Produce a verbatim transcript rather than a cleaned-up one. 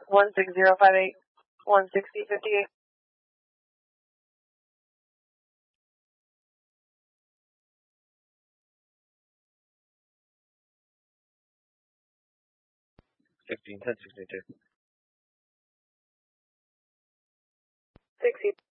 one six zero five eight, one sixty fifty-eight. Fifteen ten sixty two. Sixty.